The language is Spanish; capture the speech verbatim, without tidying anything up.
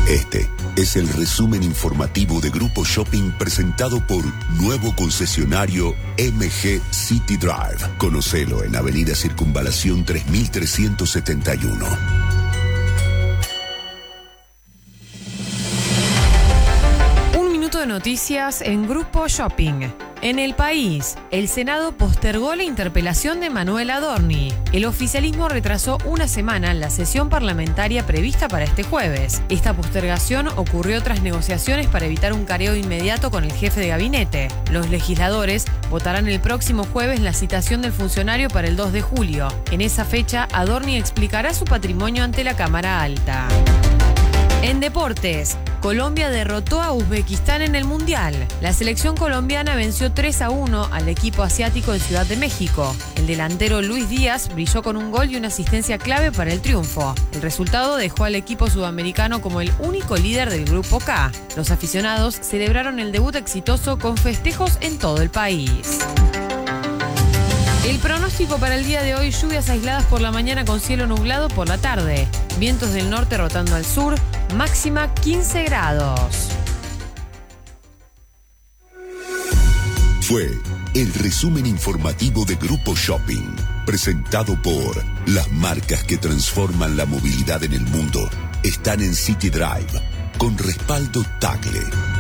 Este es el resumen informativo de Grupo Shopping presentado por nuevo concesionario M G City Drive. Conocelo en Avenida Circunvalación tres mil trescientos setenta y uno. Un minuto de noticias en Grupo Shopping. En el país, el Senado postergó la interpelación de Manuel Adorni. El oficialismo retrasó una semana la sesión parlamentaria prevista para este jueves. Esta postergación ocurrió tras negociaciones para evitar un careo inmediato con el jefe de gabinete. Los legisladores votarán el próximo jueves la citación del funcionario para el dos de julio. En esa fecha, Adorni explicará su patrimonio ante la Cámara Alta. En deportes, Colombia derrotó a Uzbekistán en el Mundial. La selección colombiana venció tres a uno al equipo asiático de Ciudad de México. El delantero Luis Díaz brilló con un gol y una asistencia clave para el triunfo. El resultado dejó al equipo sudamericano como el único líder del Grupo K. Los aficionados celebraron el debut exitoso con festejos en todo el país. El pronóstico para el día de hoy: lluvias aisladas por la mañana con cielo nublado por la tarde. Vientos del norte rotando al sur, máxima quince grados. Fue el resumen informativo de Grupo Shopping, presentado por las marcas que transforman la movilidad en el mundo. Están en City Drive, con respaldo Tagle.